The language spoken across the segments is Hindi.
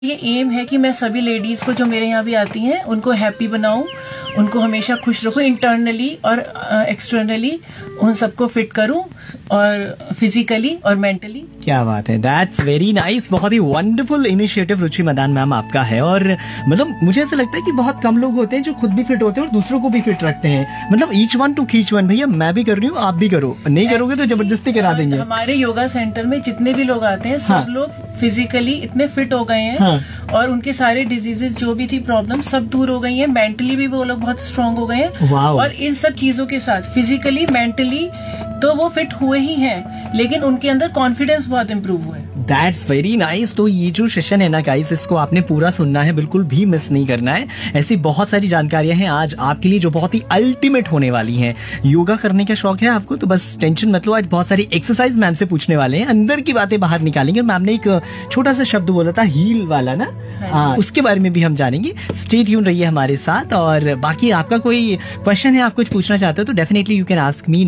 ये एम है कि मैं सभी लेडीज को जो मेरे यहाँ भी आती हैं उनको हैप्पी बनाऊं, उनको हमेशा खुश रखूं, इंटरनली और एक्सटर्नली उन सबको फिट करूं, और फिजिकली और मेंटली। क्या बात है, दैट्स वेरी नाइस। बहुत ही वंडरफुल इनिशिएटिव रुचि मदान मैम आपका है। और मतलब मुझे ऐसा लगता है कि बहुत कम लोग होते हैं जो खुद भी फिट होते हैं और दूसरों को भी फिट रखते हैं। मतलब ईच वन टू कीच वन। भैया मैं भी कर रही हूँ, आप भी करो, नहीं करोगे तो जबरदस्ती करा देंगे। हमारे योगा सेंटर में जितने भी लोग आते हैं सब लोग फिजिकली इतने फिट हो गए हैं और उनके सारे डिजीजेस जो भी थी प्रॉब्लम सब दूर हो गई हैं। मेंटली भी वो लोग बहुत स्ट्रांग हो गए हैं। और इन सब चीजों के साथ फिजिकली मेंटली तो वो फिट हुए ही हैं, लेकिन उनके अंदर कॉन्फिडेंस बहुत इम्प्रूव हुआ है। That's very nice. तो ये जो सेशन है ना गाइस, इसको आपने पूरा सुनना है, बिल्कुल भी मिस नहीं करना है। ऐसी बहुत सारी जानकारियां हैं आज आपके लिए जो बहुत ही अल्टीमेट होने वाली हैं। योगा करने का शौक है आपको तो बस टेंशन मत लो, आज बहुत सारी एक्सरसाइज मैम से पूछने वाले हैं, अंदर की बातें बाहर निकालेंगे। मैम ने एक छोटा सा शब्द बोला था हील वाला ना, उसके बारे में भी हम जानेंगे। स्टे ट्यून रहिए हमारे साथ। और बाकी आपका कोई क्वेश्चन है, आप कुछ पूछना चाहते हो तो definitely you can ask me.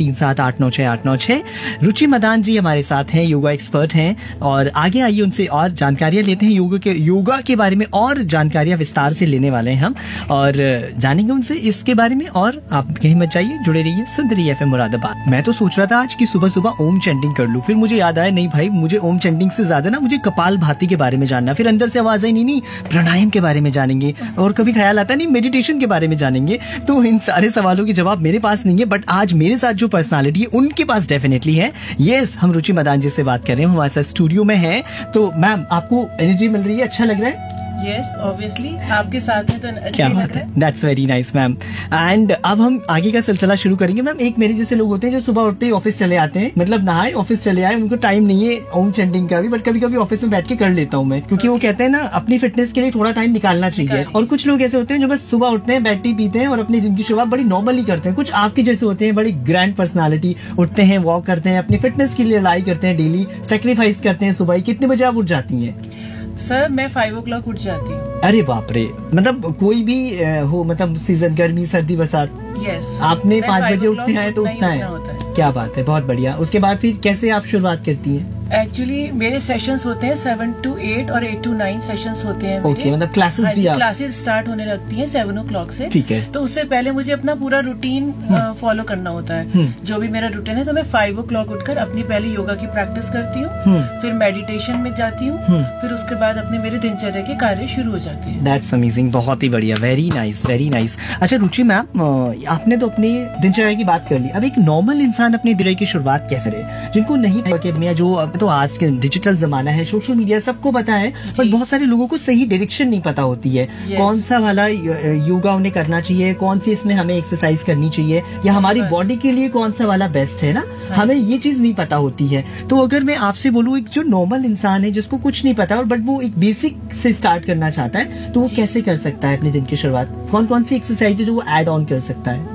9837896896। रुचि मदान जी हमारे साथ हैं, योगा एक्सपर्ट हैं। और आगे आइए उनसे और जानकारियां लेते हैं, योगा के बारे में और जानकारियां विस्तार से लेने वाले हैं हम और जानेंगे उनसे इसके बारे में। और आप कहीं मत जाइए, जुड़े रहिए सुंदरी एफएम मुरादाबाद। मैं तो सोच रहा था आज की सुबह सुबह ओम चैंटिंग कर लूं, फिर मुझे याद आया नहीं भाई, मुझे ओम चैंटिंग से ज्यादा ना मुझे कपाल भाती के बारे में जानना। फिर अंदर से आवाज आई नहीं प्राणायाम के बारे में जानेंगे, और कभी ख्याल आता नहीं मेडिटेशन के बारे में जानेंगे। तो इन सारे सवालों के जवाब मेरे पास नहीं है, बट आज मेरे साथ जो पर्सनालिटी है उनके पास डेफिनेटली है। यस, हम रुचि मदान जी से बात कर रहे हैं, हमारे साथ स्टूडियो में है। तो मैम आपको एनर्जी मिल रही है, अच्छा लग रहा है? यस, ऑब्वियसली आपके साथ है तो अच्छा क्या बात है, that's very nice ma'am. And अब हम आगे का सिलसिला शुरू करेंगे। मैम एक मेरे जैसे लोग होते हैं जो सुबह उठते ही ऑफिस चले आते हैं, मतलब नहाए ऑफिस चले आए, उनको टाइम नहीं है ओम चैंटिंग का भी, बट कभी कभी ऑफिस में बैठ के कर लेता हूँ मैं, क्योंकि वो कहते हैं ना अपनी फिटनेस के लिए थोड़ा टाइम निकालना चाहिए। और कुछ लोग ऐसे होते हैं जो बस सुबह उठते हैं, बैठ टी पीते हैं और अपनी दिन की शुरुआत बड़ी नॉर्मली करते हैं। कुछ आपके जैसे होते हैं बड़ी ग्रैंड पर्सनालिटी, उठते हैं, वॉक करते हैं, अपनी फिटनेस के लिए लड़ाई करते हैं, डेली सेक्रीफाइस करते हैं। सुबह कितने बजे आप उठ जाती हैं? सर मैं 5 o'clock उठ जाती हूँ। अरे बाप रे, मतलब कोई भी हो, मतलब सीजन गर्मी सर्दी बरसात? यस, आपने 5 बजे उठना है तो उठना है। क्या बात है, बहुत बढ़िया। उसके बाद फिर कैसे आप शुरुआत करती हैं? एक्चुअली मेरे सेशंस होते हैं 7 to 8 और 8 to 9 सेशंस होते हैं। ओके, मतलब क्लासेस भी क्लासेस स्टार्ट होने लगती हैं 7 o'clock से। ठीक है। तो उससे पहले मुझे अपना पूरा रूटीन फॉलो करना होता है। जो भी मेरा रूटीन है, तो मैं 5 o'clock उठकर अपनी पहले योगा की प्रैक्टिस करती हूँ, फिर मेडिटेशन में जाती हूँ, फिर उसके बाद अपने मेरे दिनचर्या के कार्य शुरू हो जाते हैं। दैट्स अमेजिंग, बहुत ही बढ़िया, वेरी नाइस वेरी नाइस। अच्छा रुचि मैम, आपने तो अपनी दिनचर्या की बात कर ली, अब एक नॉर्मल इंसान अपनी दिन की शुरुआत कैसे रहे, जिनको नहीं पता, जो अब तो आज के डिजिटल जमाना है, सोशल मीडिया सबको पता है, पर बहुत सारे लोगों को सही डायरेक्शन नहीं पता होती है। कौन सा वाला योगा उन्हें करना चाहिए, कौन सी इसमें हमें एक्सरसाइज करनी चाहिए, या हमारी बॉडी के लिए कौन सा वाला बेस्ट है ना, हमें ये चीज नहीं पता होती है। तो अगर मैं आपसे बोलूँ, एक जो नॉर्मल इंसान है जिसको कुछ नहीं पता और बट वो एक बेसिक से स्टार्ट करना चाहता है, तो वो कैसे कर सकता है अपने दिन की शुरुआत? कौन कौन सी एक्सरसाइज है जो वो ऐड ऑन कर सकता है?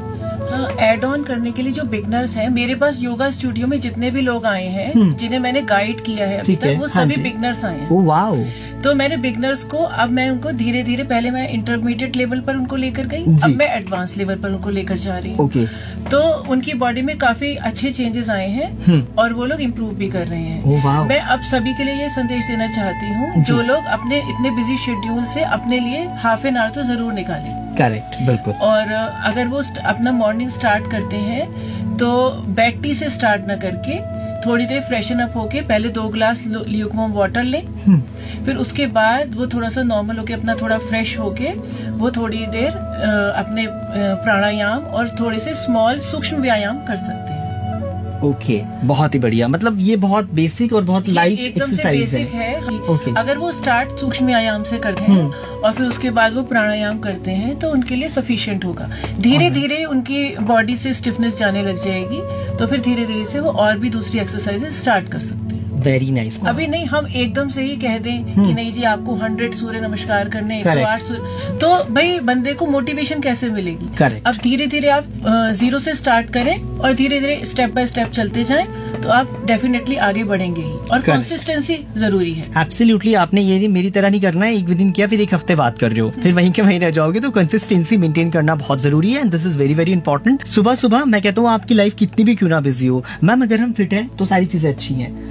एड ऑन करने के लिए जो बिगनर्स हैं, मेरे पास योगा स्टूडियो में जितने भी लोग आए हैं जिन्हें मैंने गाइड किया है अभी तक, वो सभी बिगनर्स आए हैं। Oh wow. तो मैंने बिगनर्स को, अब मैं उनको धीरे धीरे, पहले मैं इंटरमीडिएट लेवल पर उनको लेकर गई, अब मैं एडवांस लेवल पर उनको लेकर जा रही हूँ। तो उनकी बॉडी में काफी अच्छे चेंजेस आए हैं और वो लोग इम्प्रूव भी कर रहे हैं। मैं अब सभी के लिए ये संदेश देना चाहती हूँ, जो लोग अपने इतने बिजी शेड्यूल से अपने लिए हाफ एन आवर तो जरूर निकालें। करेक्ट, बिल्कुल। और अगर वो अपना मॉर्निंग स्टार्ट करते हैं तो बेड टी से स्टार्ट न करके थोड़ी देर फ्रेशन अप होके पहले 2 ग्लास ल्यूकवार्म वाटर लें, फिर उसके बाद वो थोड़ा सा नॉर्मल होके अपना थोड़ा फ्रेश होके वो थोड़ी देर अपने प्राणायाम और थोड़े से स्मॉल सूक्ष्म व्यायाम कर सकते हैं। ओके, बहुत ही बढ़िया। मतलब ये बहुत बेसिक और बहुत लाइट एक्सरसाइज है। अगर वो स्टार्ट सूक्ष्म व्यायाम से करते हैं और फिर उसके बाद वो प्राणायाम करते हैं तो उनके लिए सफिशिएंट होगा। धीरे धीरे उनकी बॉडी से स्टिफनेस जाने लग जाएगी, तो फिर धीरे धीरे से वो और भी दूसरी एक्सरसाइजेज स्टार्ट कर सकते हैं। Very nice. अभी नहीं हम एकदम से ही कह दें कि नहीं जी आपको 100 सूर्य नमस्कार करने, 108 सूर्य, तो भाई बंदे को मोटिवेशन कैसे मिलेगी? अब धीरे धीरे आप 0 से स्टार्ट करें और धीरे धीरे स्टेप बाय स्टेप चलते जाएं, तो आप डेफिनेटली आगे बढ़ेंगे ही। और कंसिस्टेंसी जरूरी है। एब्सोल्युटली, आपने ये मेरी तरह नहीं करना है, एक दिन किया फिर एक हफ्ते बात कर रहे हो, फिर वहीं के वहीं रह जाओगे। तो कंसिस्टेंसी मेंटेन करना बहुत जरूरी है, and this is very very important. सुबह सुबह मैं कहता हूँ आपकी लाइफ कितनी भी क्यों ना बिजी हो, मैम अगर हम फिट हैं तो सारी चीजें अच्छी हैं। आपका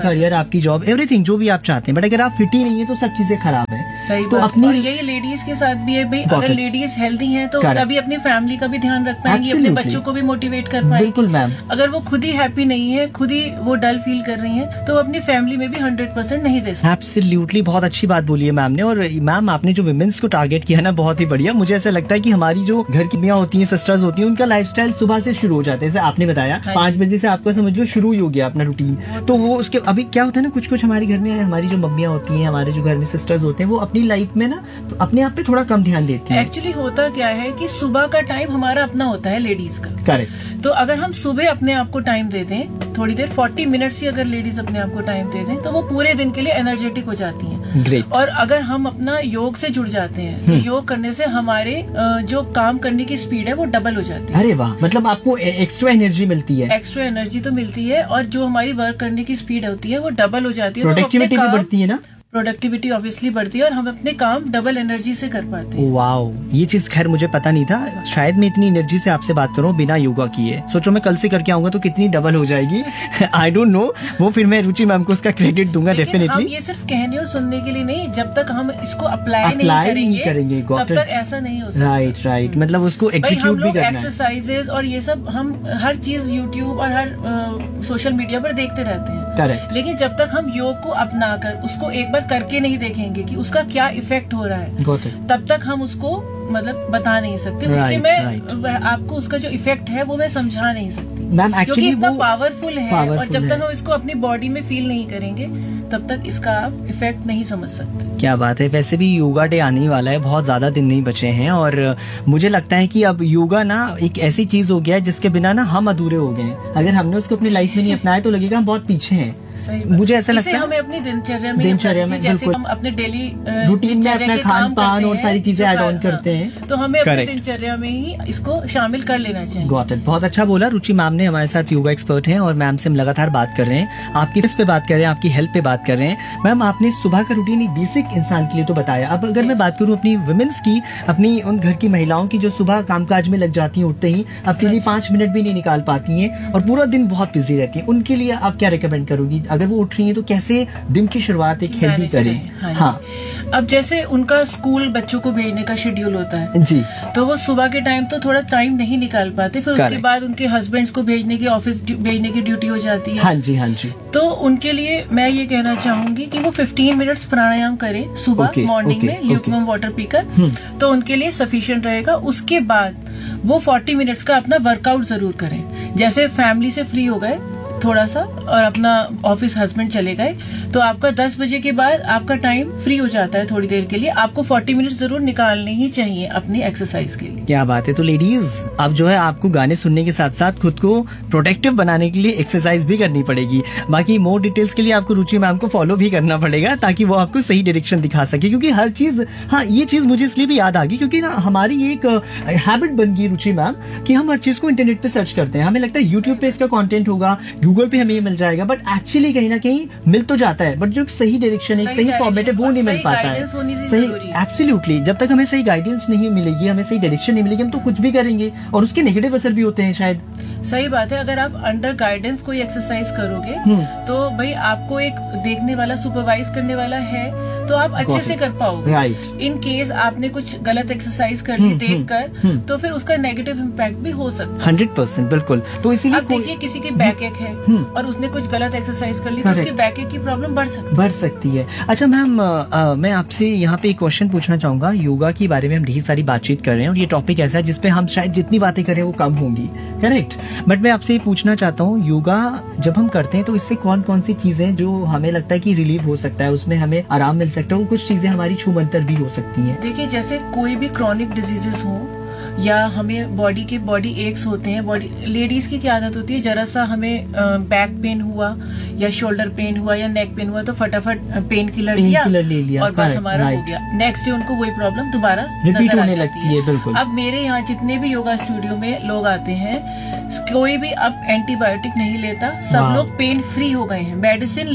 करियर, आपकी जॉब, एवरीथिंग जो भी आप चाहते हैं, बट अगर आप फिट ही नहीं है तो सब चीजें खराब है। सही तो अपनी, और यही लेडीज के साथ भी है भाई, अगर लेडीज हेल्दी हैं तो तभी अपनी फैमिली का भी ध्यान रख पाएंगी, अपने बच्चों को भी मोटिवेट कर पाएंगी। बिल्कुल मैम। अगर वो खुद ही हैप्पी नहीं है, खुद ही वो डल फील कर रही हैं, तो अपनी फैमिली में भी 100% नहीं दे सकते। एब्सोल्युटली, बहुत अच्छी बात बोली है मैम ने। और मैम आपने जो विमेंस को टारगेट किया ना, बहुत ही बढ़िया। मुझे ऐसा लगता है कि हमारी जो घर की मियाँ होती हैं, सिस्टर्स होती हैं, उनका लाइफस्टाइल सुबह से शुरू हो जाता है। जैसे आपने बताया 5 बजे से आपका समझ लो शुरू ही हो गया अपना रूटीन। तो वो उसके अभी क्या होता है ना, कुछ हमारे घर में हमारी जो मम्मियाँ होती हैं, हमारे जो घर में सिस्टर्स होते हैं, वो अपनी लाइफ में ना तो अपने आप पे थोड़ा कम ध्यान देती हैं। एक्चुअली होता क्या है कि सुबह का टाइम हमारा अपना होता है लेडीज का। करेक्ट। तो अगर हम सुबह अपने आप को टाइम दे दें, थोड़ी देर 40 मिनट्स ही अगर लेडीज अपने आप को टाइम दे दें, तो वो पूरे दिन के लिए एनर्जेटिक हो जाती हैं। ग्रेट। और अगर हम अपना योग से जुड़ जाते हैं, तो योग करने से हमारे जो काम करने की स्पीड है वो डबल हो जाती है। अरे वाह, मतलब आपको एक्स्ट्रा एनर्जी मिलती है। एक्स्ट्रा एनर्जी तो मिलती है, और जो हमारी वर्क करने की स्पीड होती है वो डबल हो जाती है। प्रोडक्टिविटी भी बढ़ती है ना। प्रोडक्टिविटी ऑब्वियसली बढ़ती है और हम अपने काम डबल एनर्जी से कर पाते हैं। वाओ, ये चीज खैर मुझे पता नहीं था। शायद मैं इतनी एनर्जी से आपसे बात करूं बिना योगा किए। सोचो मैं कल से करके आऊंगा तो कितनी डबल हो जाएगी। आई डोंट नो, वो फिर मैं रुचि मैम को उसका क्रेडिट दूंगा डेफिनेटली। हम ये सिर्फ कहने और सुनने के लिए नहीं, जब तक हम इसको अप्लाई नहीं करेंगे तब तक ऐसा नहीं हो सकता। राइट, मतलब उसको एग्जीक्यूट भी करना है। एक्सरसाइजेज और ये सब हम हर चीज यूट्यूब और हर सोशल मीडिया पर देखते रहते हैं। करेक्ट। लेकिन जब तक हम योग को अपनाकर उसको एक बार करके नहीं देखेंगे कि उसका क्या इफेक्ट हो रहा है, तब तक हम उसको मतलब बता नहीं सकते। उसके मैं आपको उसका जो इफेक्ट है वो मैं समझा नहीं सकती मैम, क्योंकि इतना पावरफुल है। और जब तक हम इसको अपनी बॉडी में फील नहीं करेंगे तब तक इसका आप इफेक्ट नहीं समझ सकते। क्या बात है। वैसे भी योगा डे आने ही वाला है, बहुत ज्यादा दिन नहीं बचे हैं, और मुझे लगता है कि अब योगा ना एक ऐसी चीज हो गया है जिसके बिना ना हम अधूरे हो गए हैं। अगर हमने उसको अपनी लाइफ में नहीं अपनाया तो लगेगा हम बहुत पीछे हैं। मुझे ऐसा लगता है हमें अपनी दिनचर्या में जैसे हम अपने डेली रूटीन में अपना खान पान और सारी चीजें ऐड ऑन करते हैं, तो हमें अपनी दिनचर्या में ही इसको शामिल कर लेना चाहिए। गॉट इट, बहुत अच्छा बोला। रुचि मैम ने हमारे साथ योगा एक्सपर्ट हैं और मैम से हम लगातार बात कर रहे हैं, आपकी फिटनेस पे बात कर रहे हैं, आपकी हेल्थ पे बात कर रहे हैं। मैम आपने सुबह का रूटीन एक बेसिक इंसान के लिए तो बताया। अब अगर मैं बात करूँ अपनी वुमेन्स की, अपनी उन घर की महिलाओं की जो सुबह कामकाज में लग जाती हैं, उठते ही अपने लिए 5 मिनट भी नहीं निकाल पाती हैं और पूरा दिन बहुत बिजी रहती हैं, उनके लिए आप क्या रिकमेंड करोगी? अगर वो उठ रही है तो कैसे दिन की शुरुआत एक हेल्दी करें? हाँ, अब जैसे उनका स्कूल बच्चों को भेजने का शेड्यूल होता है जी, तो वो सुबह के टाइम तो थोड़ा टाइम नहीं निकाल पाते, फिर उसके बाद उनके हस्बैंड्स को भेजने की, ऑफिस भेजने की ड्यूटी हो जाती है। हाँ जी। तो उनके लिए मैं ये कहना चाहूंगी कि वो 15 मिनट्स प्राणायाम करें सुबह मॉर्निंग में ल्यूकवार्म वाटर पीकर, तो उनके लिए सफिशिएंट रहेगा। उसके बाद वो 40 मिनट्स का अपना वर्कआउट जरूर करें। जैसे फैमिली से फ्री हो गए थोड़ा सा और अपना ऑफिस हस्बैंड चले गए, तो आपका 10 बजे के बाद आपका टाइम फ्री हो जाता है थोड़ी देर के लिए। आपको 40 मिनट जरूर निकालने ही चाहिए अपनी एक्सरसाइज के लिए। क्या बात है। तो लेडीज, अब जो है आपको गाने सुनने के साथ साथ खुद को प्रोटेक्टिव बनाने के लिए एक्सरसाइज भी करनी पड़ेगी। बाकी मोर डिटेल्स के लिए आपको रुचि मैम को फॉलो भी करना पड़ेगा ताकि वो आपको सही डायरेक्शन दिखा सके, क्योंकि हर चीज, हाँ ये चीज मुझे इसलिए भी याद आ गई क्योंकि ना हमारी एक हैबिट बन गई रुचि मैम कि हम हर चीज को इंटरनेट पे सर्च करते हैं। हमें लगता है यूट्यूब पे इसका कंटेंट होगा, गूगल पे हमें ये मिल जाएगा, बट एक्चुअली कहीं ना कहीं मिल तो जाता है, बट जो सही डायरेक्शन है, सही फॉर्मेट है, वो नहीं मिल पाता है। सही, एब्सोल्युटली, जब तक हमें सही गाइडेंस नहीं मिलेगी, हमें सही डायरेक्शन नहीं मिलेगी, हम तो कुछ भी करेंगे और उसके नेगेटिव असर भी होते हैं शायद। सही बात है। अगर आप अंडर गाइडेंस कोई एक्सरसाइज करोगे तो भाई आपको एक देखने वाला, सुपरवाइज करने वाला है, तो आप अच्छे से कर पाओगे। राइट। इन केस आपने कुछ गलत एक्सरसाइज कर ली देखकर, तो फिर उसका नेगेटिव इम्पैक्ट भी हो सकता है। 100% बिल्कुल। तो इसीलिए अब देखिए किसी की बैक एक है और उसने कुछ गलत एक्सरसाइज कर ली तो उसकी बैक एक की प्रॉब्लम बढ़ सकती है। अच्छा मैम, मैं आपसे यहाँ पे एक क्वेश्चन पूछना चाहूंगा। योगा के बारे में हम ढेर सारी बातचीत कर रहे हैं और ये टॉपिक ऐसा है जिसपे हम शायद जितनी बातें करें वो कम होंगी, करेक्ट? बट मैं आपसे ये पूछना चाहता हूँ, योगा जब हम करते हैं तो इससे कौन कौन सी चीजें जो हमें लगता है कि रिलीव हो सकता है, उसमें हमें आराम मिल सकता है, और कुछ चीजें हमारी छूमंतर भी हो सकती हैं? देखिए, जैसे कोई भी क्रॉनिक डिजीजेस हो या हमें बॉडी एक्स होते हैं, लेडीज की क्या आदत होती है, जरा सा हमें बैक पेन हुआ या शोल्डर पेन हुआ या नेक पेन हुआ तो फटाफट पेन किलर लिया और बस हमारा हो गया। नेक्स्ट डे उनको वही प्रॉब्लम दोबारा रिपीट होने लगती है। बिल्कुल। अब मेरे यहाँ जितने भी योगा स्टूडियो में लोग आते हैं, कोई भी अब एंटीबायोटिक नहीं लेता, सब लोग पेन फ्री हो गए हैं।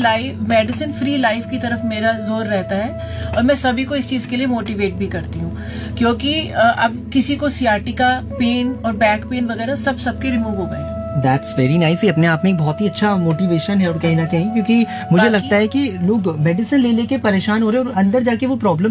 मेडिसिन फ्री लाइफ की तरफ मेरा जोर रहता है और मैं सभी को इस चीज के लिए मोटिवेट भी करती हूँ, क्योंकि अब किसी को सियाटिका पेन और बैक पेन वगैरह सबके रिमूव हो गए हैं। That's very nice. ये अपने आप में एक बहुत ही अच्छा मोटिवेशन है और कहीं ना कहीं, क्योंकि मुझे लगता है कि लोग मेडिसिन ले लेके परेशान हो रहे हैं और अंदर जाके वो प्रॉब्लम